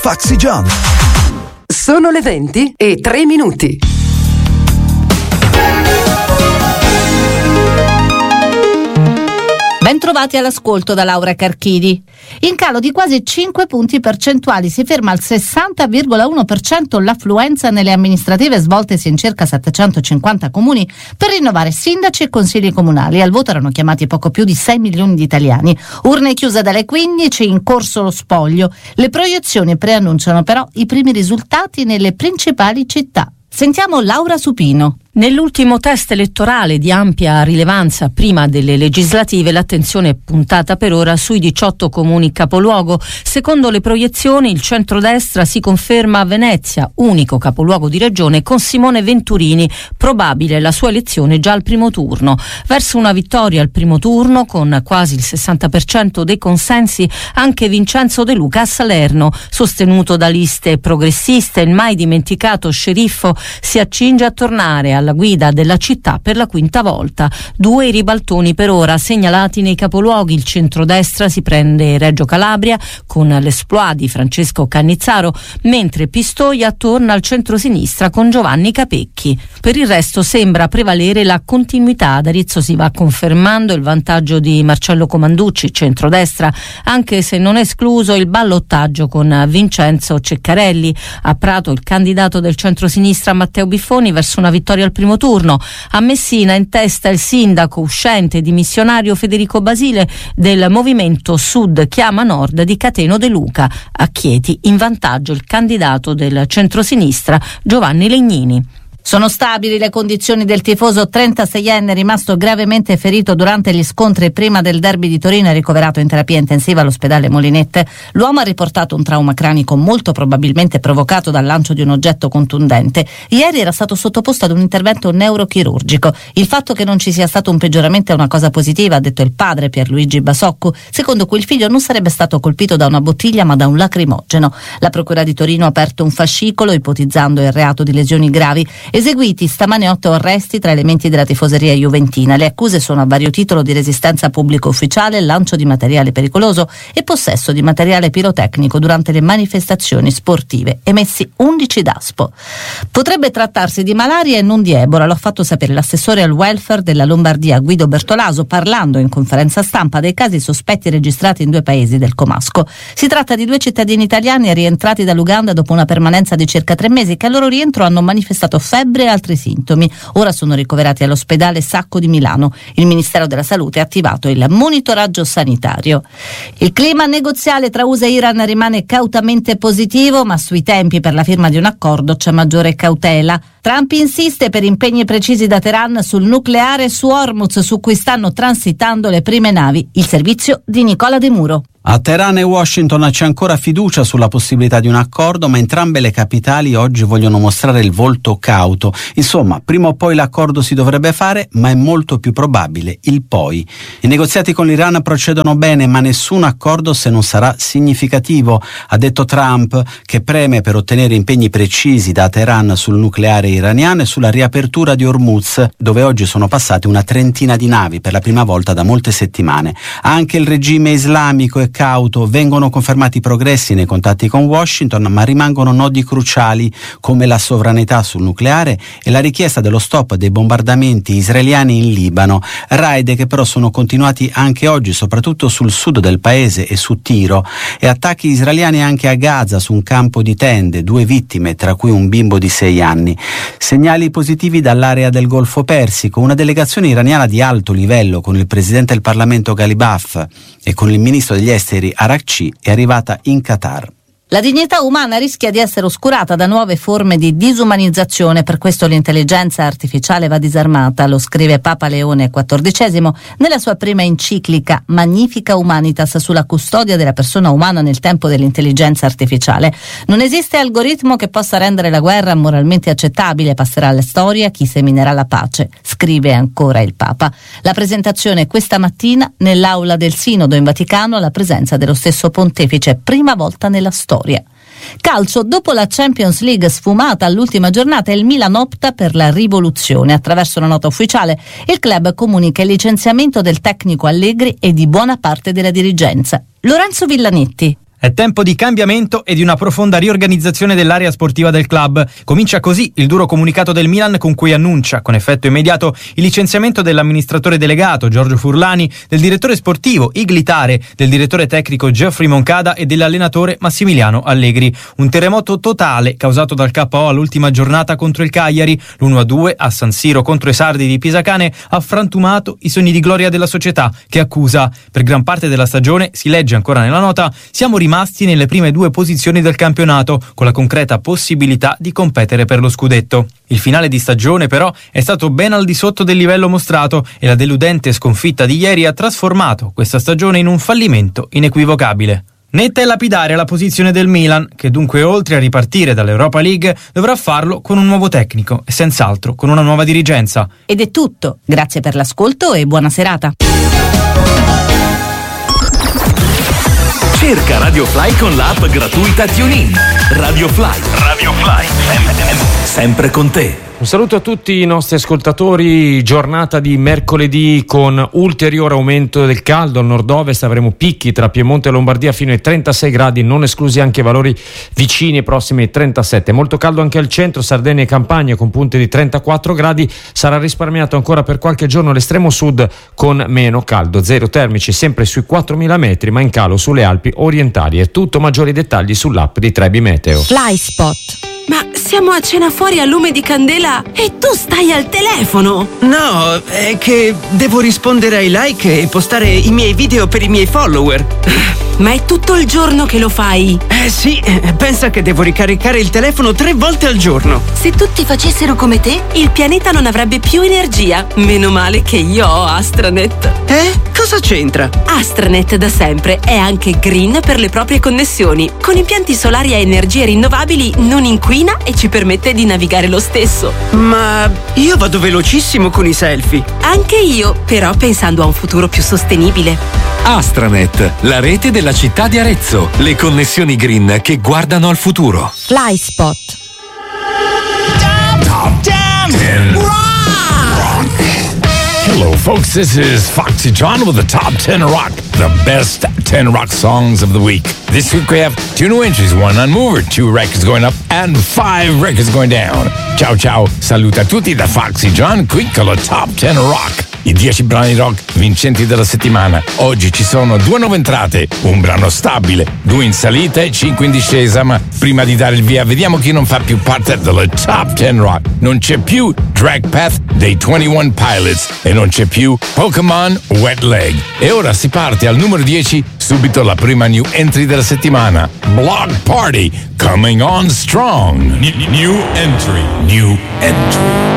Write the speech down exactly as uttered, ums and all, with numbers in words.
Faxijan. Sono le venti e tre minuti. Bentrovati all'ascolto da Laura Carchidi. In calo di quasi cinque punti percentuali, si ferma al sessanta virgola uno per cento l'affluenza nelle amministrative svoltesi in circa settecentocinquanta comuni per rinnovare sindaci e consigli comunali. Al voto erano chiamati poco più di sei milioni di italiani. Urne chiuse dalle quindici, in corso lo spoglio. Le proiezioni preannunciano però i primi risultati nelle principali città. Sentiamo Laura Supino. Nell'ultimo test elettorale di ampia rilevanza prima delle legislative, l'attenzione è puntata per ora sui diciotto comuni capoluogo. Secondo le proiezioni, il centrodestra si conferma a Venezia, unico capoluogo di regione, con Simone Venturini, probabile la sua elezione già al primo turno. Verso una vittoria al primo turno, con quasi il sessanta per cento dei consensi, anche Vincenzo De Luca a Salerno, sostenuto da liste progressiste. Il mai dimenticato sceriffo si accinge a tornare alla guida della città per la quinta volta. Due i ribaltoni per ora segnalati nei capoluoghi. Il centrodestra si prende Reggio Calabria con l'esploit di Francesco Cannizzaro, mentre Pistoia torna al centrosinistra con Giovanni Capecchi. Per il resto sembra prevalere la continuità. Ad Arezzo si va confermando il vantaggio di Marcello Comanducci, centrodestra, anche se non è escluso il ballottaggio con Vincenzo Ceccarelli. A Prato il candidato del centrosinistra Matteo Biffoni verso una vittoria al primo turno. A Messina in testa il sindaco uscente dimissionario Federico Basile del Movimento Sud Chiama Nord di Cateno De Luca. A Chieti in vantaggio il candidato del centrosinistra Giovanni Legnini. Sono stabili le condizioni del tifoso trentaseienne rimasto gravemente ferito durante gli scontri prima del derby di Torino e ricoverato in terapia intensiva all'ospedale Molinette. L'uomo ha riportato un trauma cranico molto probabilmente provocato dal lancio di un oggetto contundente. Ieri era stato sottoposto ad un intervento neurochirurgico. Il fatto che non ci sia stato un peggioramento è una cosa positiva, ha detto il padre Pierluigi Basoccu, secondo cui il figlio non sarebbe stato colpito da una bottiglia ma da un lacrimogeno. La procura di Torino ha aperto un fascicolo ipotizzando il reato di lesioni gravi. Eseguiti stamane otto arresti tra elementi della tifoseria juventina. Le accuse sono a vario titolo di resistenza pubblico ufficiale, lancio di materiale pericoloso e possesso di materiale pirotecnico durante le manifestazioni sportive. Emessi undici daspo. Potrebbe trattarsi di malaria e non di Ebola, lo ha fatto sapere l'assessore al welfare della Lombardia Guido Bertolaso, parlando in conferenza stampa dei casi sospetti registrati in due paesi del comasco. Si tratta di due cittadini italiani rientrati dall'Uganda dopo una permanenza di circa tre mesi che al loro rientro hanno manifestato febbre e altri sintomi. Ora sono ricoverati all'ospedale Sacco di Milano. Il Ministero della Salute ha attivato il monitoraggio sanitario. Il clima negoziale tra U S A e Iran rimane cautamente positivo, ma sui tempi per la firma di un accordo c'è maggiore cautela. Trump insiste per impegni precisi da Teheran sul nucleare su Hormuz, su cui stanno transitando le prime navi. Il servizio di Nicola De Muro. A Teheran e Washington c'è ancora fiducia sulla possibilità di un accordo, ma entrambe le capitali oggi vogliono mostrare il volto cauto. Insomma, prima o poi l'accordo si dovrebbe fare, ma è molto più probabile il poi. I negoziati con l'Iran procedono bene, ma nessun accordo se non sarà significativo, ha detto Trump, che preme per ottenere impegni precisi da Teheran sul nucleare iraniano e sulla riapertura di Hormuz, dove oggi sono passate una trentina di navi per la prima volta da molte settimane. Anche il regime islamico è cauto, vengono confermati progressi nei contatti con Washington, ma rimangono nodi cruciali come la sovranità sul nucleare e la richiesta dello stop dei bombardamenti israeliani in Libano, raid che però sono continuati anche oggi, soprattutto sul sud del paese e su Tiro, e attacchi israeliani anche a Gaza su un campo di tende, due vittime, tra cui un bimbo di sei anni. Segnali positivi dall'area del Golfo Persico, una delegazione iraniana di alto livello con il presidente del Parlamento Ghalibaf e con il ministro degli esteri Arakci è arrivata in Qatar. La dignità umana rischia di essere oscurata da nuove forme di disumanizzazione, per questo l'intelligenza artificiale va disarmata, lo scrive Papa Leone quattordicesimo nella sua prima enciclica Magnifica Humanitas sulla custodia della persona umana nel tempo dell'intelligenza artificiale. Non esiste algoritmo che possa rendere la guerra moralmente accettabile, passerà alla storia chi seminerà la pace, scrive ancora il Papa. La presentazione questa mattina nell'aula del Sinodo in Vaticano alla presenza dello stesso pontefice, prima volta nella storia. Calcio, dopo la Champions League sfumata all'ultima giornata, il Milan opta per la rivoluzione. Attraverso una nota ufficiale, il club comunica il licenziamento del tecnico Allegri e di buona parte della dirigenza. Lorenzo Villanetti. È tempo di cambiamento e di una profonda riorganizzazione dell'area sportiva del club. Comincia così il duro comunicato del Milan, con cui annuncia con effetto immediato il licenziamento dell'amministratore delegato Giorgio Furlani, del direttore sportivo Iglitare, del direttore tecnico Geoffrey Moncada e dell'allenatore Massimiliano Allegri. Un terremoto totale causato dal K O all'ultima giornata contro il Cagliari. l'uno a due a San Siro contro i sardi di Pisacane ha frantumato i sogni di gloria della società, che accusa. Per gran parte della stagione, si legge ancora nella nota, siamo rimasti nelle prime due posizioni del campionato, con la concreta possibilità di competere per lo scudetto. Il finale di stagione però è stato ben al di sotto del livello mostrato e la deludente sconfitta di ieri ha trasformato questa stagione in un fallimento inequivocabile. Netta e lapidaria la posizione del Milan, che dunque oltre a ripartire dall'Europa League dovrà farlo con un nuovo tecnico e senz'altro con una nuova dirigenza. Ed è tutto, grazie per l'ascolto e buona serata. Cerca Radio Fly con l'app gratuita TuneIn. Radio Fly. Radio Fly. Sempre con te. Un saluto a tutti i nostri ascoltatori. Giornata di mercoledì con ulteriore aumento del caldo al nord-ovest. Avremo picchi tra Piemonte e Lombardia fino ai trentasei gradi, non esclusi anche valori vicini e prossimi ai trentasette. Molto caldo anche al centro, Sardegna e Campania con punte di trentaquattro gradi. Sarà risparmiato ancora per qualche giorno l'estremo sud con meno caldo. Zero termici sempre sui quattromila metri, ma in calo sulle Alpi orientali. È tutto, maggiori dettagli sull'app di Trebi Meteo. Fly Spot. Ma siamo a cena fuori a lume di candela e tu stai al telefono! No, è che devo rispondere ai like e postare i miei video per i miei follower. Ma è tutto il giorno che lo fai? Eh sì, pensa che devo ricaricare il telefono tre volte al giorno. Se tutti facessero come te, il pianeta non avrebbe più energia. Meno male che io ho Astranet. Eh? Cosa c'entra? Astranet da sempre è anche green per le proprie connessioni. Con impianti solari a energie rinnovabili non inquina e ci permette di navigare lo stesso. Ma io vado velocissimo con i selfie. Anche io, però pensando a un futuro più sostenibile. Astranet, la rete della città di Arezzo. Le connessioni green che guardano al futuro. Fly Spot. Top ten Rock! Hello, folks. This is Foxy John with the Top ten Rock, the best ten rock songs of the week. This week we have two new entries, one unmovered, two records going up, and five records going down. Ciao ciao, saluta a tutti da Foxy John qui con la Top ten Rock. I dieci brani rock vincenti della settimana. Oggi ci sono due nuove entrate, un brano stabile, due in salita e cinque in discesa, ma prima di dare il via vediamo chi non fa più parte della Top ten Rock. Non c'è più Drag Path dei twenty-one Pilots e non c'è più Pokémon Wet Leg. E ora si parte al numero dieci, subito la prima new entry della settimana. Block Party, coming on strong. New entry, new entry.